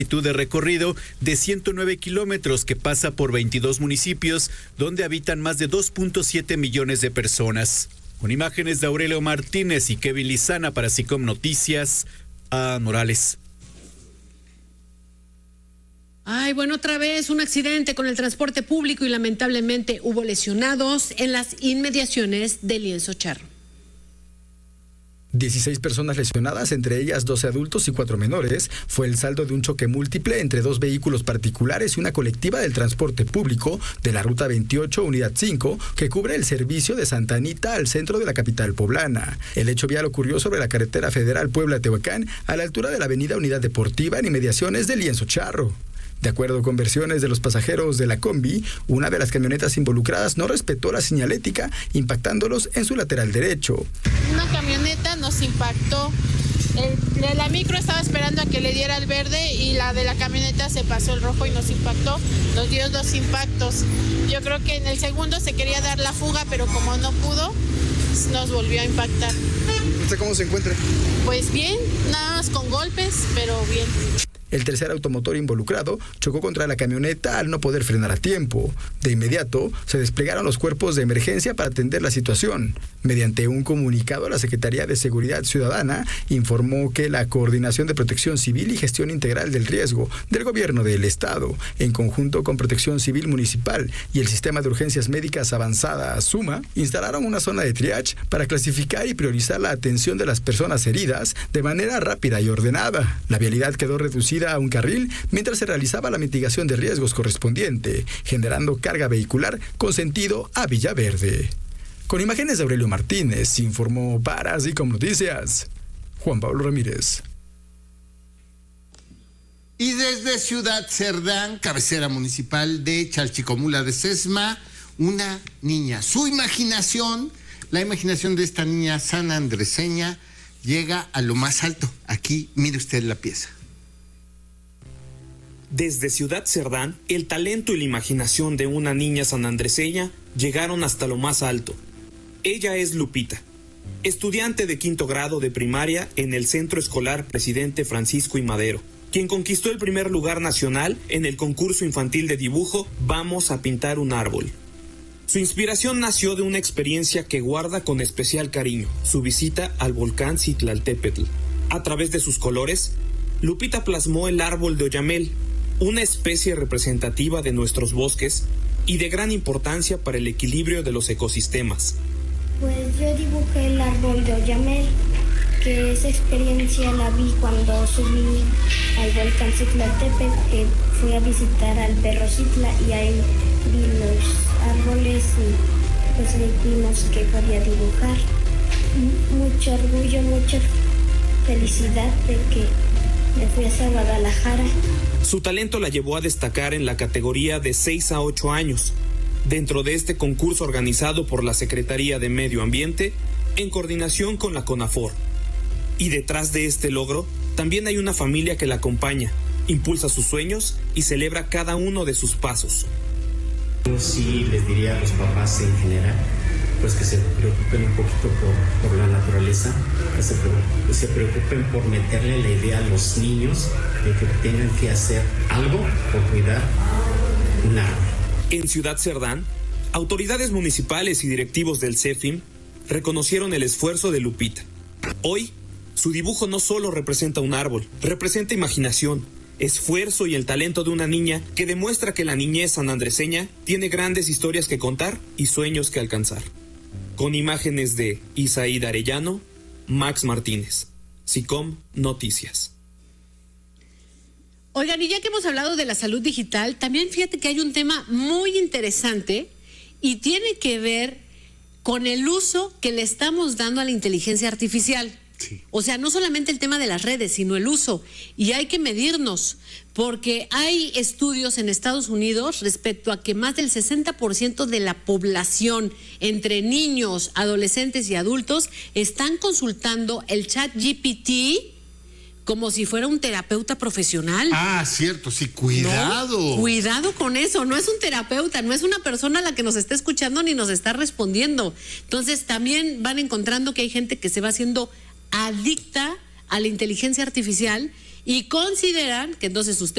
de recorrido de 109 kilómetros que pasa por 22 municipios donde habitan más de 2.7 millones de personas. Con imágenes de Aurelio Martínez y Kevin Lizana para SICOM Noticias, a Morales. Ay, bueno, otra vez un accidente con el transporte público y lamentablemente hubo lesionados en las inmediaciones de Lienzo Charro. 16 personas lesionadas, entre ellas 12 adultos y 4 menores, fue el saldo de un choque múltiple entre 2 vehículos particulares y una colectiva del transporte público de la Ruta 28, Unidad 5, que cubre el servicio de Santa Anita al centro de la capital poblana. El hecho vial ocurrió sobre la carretera federal Puebla-Tehuacán, a la altura de la avenida Unidad Deportiva en inmediaciones de Lienzo Charro. De acuerdo con versiones de los pasajeros de la combi, una de las camionetas involucradas no respetó la señalética, impactándolos en su lateral derecho. Una camioneta nos impactó. El de la micro estaba esperando a que le diera el verde y la de la camioneta se pasó el rojo y nos impactó. Nos dio 2 impactos. Yo creo que en el segundo se quería dar la fuga, pero como no pudo, nos volvió a impactar. ¿Cómo se encuentra? Pues bien, nada más con golpes, pero bien. El tercer automotor involucrado chocó contra la camioneta al no poder frenar a tiempo. De inmediato, se desplegaron los cuerpos de emergencia para atender la situación. Mediante un comunicado, la Secretaría de Seguridad Ciudadana informó que la Coordinación de Protección Civil y Gestión Integral del Riesgo del Gobierno del Estado, en conjunto con Protección Civil Municipal y el Sistema de Urgencias Médicas Avanzada, SUMA, instalaron una zona de triage para clasificar y priorizar la atención de las personas heridas de manera rápida y ordenada. La vialidad quedó reducida a un carril mientras se realizaba la mitigación de riesgos correspondiente, generando carga vehicular con sentido a Villaverde. Con imágenes de Aurelio Martínez, informó para SICOM Noticias, Juan Pablo Ramírez. Y desde Ciudad Cerdán, cabecera municipal de Chalchicomula de Sesma, una niña. Su imaginación, la imaginación de esta niña sanandreseña, llega a lo más alto. Aquí, mire usted la pieza. Desde Ciudad Cerdán, el talento y la imaginación de una niña sanandreseña llegaron hasta lo más alto. Ella es Lupita, estudiante de 5º grado de primaria en el Centro Escolar Presidente Francisco I. Madero, quien conquistó el primer lugar nacional en el concurso infantil de dibujo Vamos a pintar un árbol. Su inspiración nació de una experiencia que guarda con especial cariño, su visita al volcán Citlaltépetl. A través de sus colores, Lupita plasmó el árbol de oyamel, una especie representativa de nuestros bosques y de gran importancia para el equilibrio de los ecosistemas. Pues yo dibujé el árbol de oyamel, que esa experiencia la vi cuando subí al volcán Citlaltépetl, que fui a visitar al Cerro Citla y ahí vi los árboles y pues ahí vimos que podía dibujar. Mucho orgullo, mucha felicidad de que me fui a Guadalajara. Su talento la llevó a destacar en la categoría de 6 a 8 años, dentro de este concurso organizado por la Secretaría de Medio Ambiente en coordinación con la CONAFOR. Y detrás de este logro, también hay una familia que la acompaña, impulsa sus sueños y celebra cada uno de sus pasos. Yo sí les diría a los papás en general, pues que se preocupen un poquito por la naturaleza, que se preocupen por meterle la idea a los niños de que tengan que hacer algo por cuidar un árbol. En Ciudad Cerdán, autoridades municipales y directivos del CEFIM reconocieron el esfuerzo de Lupita. Hoy, su dibujo no solo representa un árbol, representa imaginación, esfuerzo y el talento de una niña que demuestra que la niñez sanandreseña tiene grandes historias que contar y sueños que alcanzar. Con imágenes de Isaída Arellano, Max Martínez, SICOM Noticias. Oigan, y ya que hemos hablado de la salud digital, también fíjate que hay un tema muy interesante y tiene que ver con el uso que le estamos dando a la inteligencia artificial. Sí. O sea, no solamente el tema de las redes, sino el uso. Y hay que medirnos, porque hay estudios en Estados Unidos respecto a que más del 60% de la población, entre niños, adolescentes y adultos, están consultando el ChatGPT como si fuera un terapeuta profesional. Ah, cierto, sí, cuidado. No, cuidado con eso, no es un terapeuta, no es una persona a la que nos está escuchando ni nos está respondiendo. Entonces también van encontrando que hay gente que se va haciendo adicta a la inteligencia artificial y consideran que entonces usted